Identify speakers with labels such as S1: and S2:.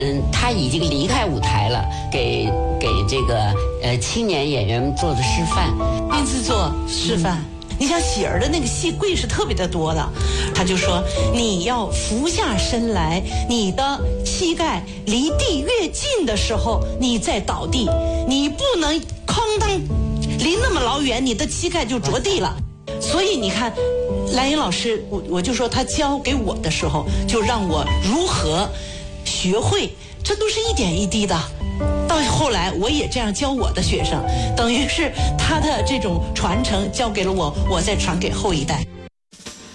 S1: 他已经离开舞台了，给这个青年演员做的示范，
S2: 亲自做示范。你像喜儿的那个戏跪是特别的多的，他就说你要俯下身来，你的膝盖离地越近的时候，你再倒地，你不能哐当离那么老远，你的膝盖就着地了。所以你看，兰英老师，我就说他教给我的时候，就让我如何学会，这都是一点一滴的。到后来我也这样教我的学生，等于是他的这种传承交给了我，我再传给后一代。